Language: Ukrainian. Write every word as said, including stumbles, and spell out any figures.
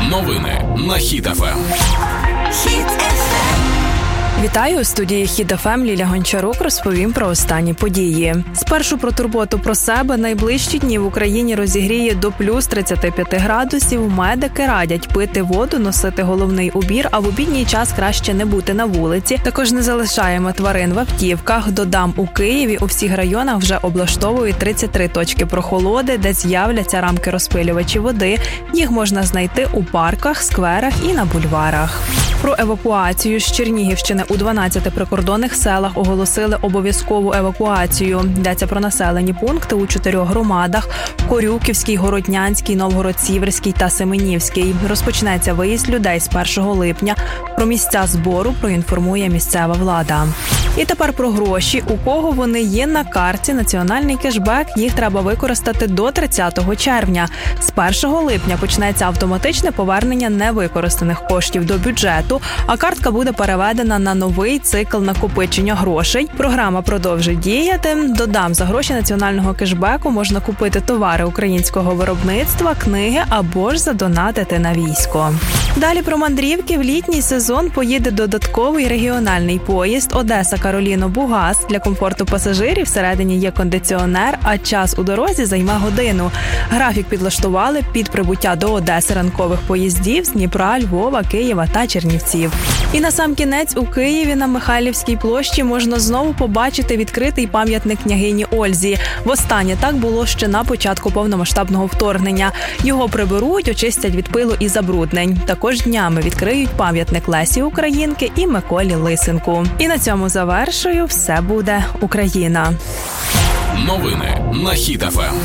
Новини на Хіт еф ем. Хіт еф ем. Вітаю, у студії Хіт еф ем Ліля Гончарук розповім про останні події. Спершу про турботу про себе. Найближчі дні в Україні розігріє до плюс тридцяти п'яти градусів. Медики радять пити воду, носити головний убір, а в обідній час краще не бути на вулиці. Також не залишаємо тварин в автівках. Додам, у Києві у всіх районах вже облаштовують тридцять три точки прохолоди, де з'являться рамки розпилювачі води. Їх можна знайти у парках, скверах і на бульварах. Про евакуацію з Чернігівщини. У дванадцяти прикордонних селах оголосили обов'язкову евакуацію. Йдеться про населені пункти у чотирьох громадах – Корюківський, Городнянський, Новгород-Сіверський та Семенівський. Розпочнеться виїзд людей з першого липня. Про місця збору проінформує місцева влада. І тепер про гроші. У кого вони є на карті, національний кешбек, їх треба використати до тридцятого червня. З першого липня почнеться автоматичне повернення невикористаних коштів до бюджету, а картка буде переведена на новий цикл накопичення грошей. Програма продовжить діяти. Додам, за гроші національного кешбеку можна купити товари українського виробництва, книги або ж задонатити на військо. Далі про мандрівки. В літній сезон поїде додатковий регіональний поїзд Одеса-Кароліно-Бугас. Для комфорту пасажирів всередині є кондиціонер, а час у дорозі займе годину. Графік підлаштували під прибуття до Одеси ранкових поїздів з Дніпра, Львова, Києва та Чернівців. І насамкінець у Києві на Михайлівській площі можна знову побачити відкритий пам'ятник княгині Ользі. Востаннє так було ще на початку повномасштабного вторгнення. Його приберуть, очистять від пилу і забруднень. Також днями відкриють пам'ятник Лесі Українки і Миколі Лисенку. І на цьому завершую. Все буде Україна. Новини на Хіт еф ем.